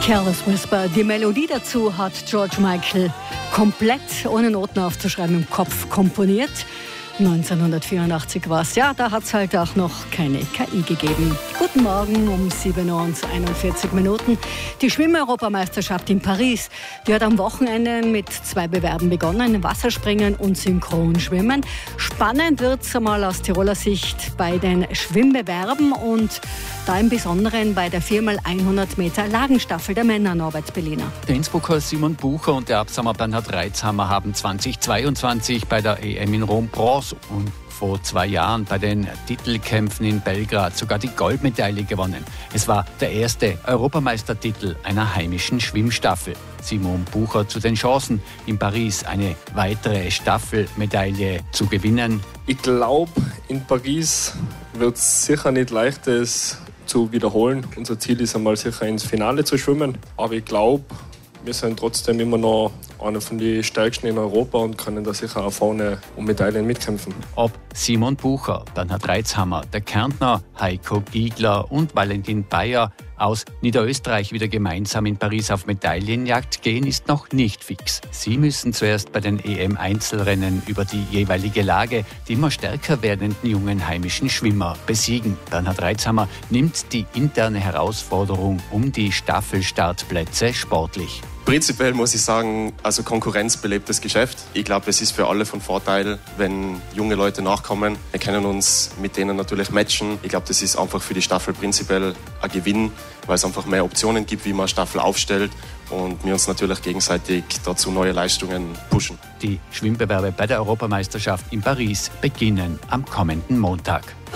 Careless Whisper. Die Melodie dazu hat George Michael komplett ohne Noten aufzuschreiben im Kopf komponiert. 1984 war es. Ja, da hat es halt auch noch keine KI gegeben. Guten Morgen um 7:41 Uhr. Die Schwimm-Europameisterschaft in Paris, die hat am Wochenende mit 2 Bewerben begonnen. Wasserspringen und Synchronschwimmen. Spannend wird es einmal aus Tiroler Sicht bei den Schwimmbewerben und da im Besonderen bei der 4x100 Meter Lagenstaffel der Männer, Norbert Berliner. Der Innsbrucker Simon Bucher und der Absamer Bernhard Reitzhammer haben 2022 bei der EM in Rom Bronze und vor 2 Jahren bei den Titelkämpfen in Belgrad sogar die Goldmedaille gewonnen. Es war der erste Europameistertitel einer heimischen Schwimmstaffel. Simon Bucher zu den Chancen, in Paris eine weitere Staffelmedaille zu gewinnen. Ich glaube, in Paris wird es sicher nicht leicht, es zu wiederholen. Unser Ziel ist einmal sicher ins Finale zu schwimmen. Aber ich glaube, wir sind trotzdem immer noch einer von den stärksten in Europa und können da sicher auch vorne um Medaillen mitkämpfen. Ob Simon Bucher, Bernhard Reitzhammer, der Kärntner Heiko Giegler und Valentin Bayer aus Niederösterreich wieder gemeinsam in Paris auf Medaillenjagd gehen, ist noch nicht fix. Sie müssen zuerst bei den EM-Einzelrennen über die jeweilige Lage die immer stärker werdenden jungen heimischen Schwimmer besiegen. Bernhard Reitzhammer nimmt die interne Herausforderung um die Staffelstartplätze sportlich. Prinzipiell muss ich sagen, also Konkurrenz belebt das Geschäft. Ich glaube, es ist für alle von Vorteil, wenn junge Leute nachkommen. Wir können uns mit denen natürlich matchen. Ich glaube, das ist einfach für die Staffel prinzipiell ein Gewinn, weil es einfach mehr Optionen gibt, wie man eine Staffel aufstellt und wir uns natürlich gegenseitig dazu neue Leistungen pushen. Die Schwimmbewerbe bei der Europameisterschaft in Paris beginnen am kommenden Montag.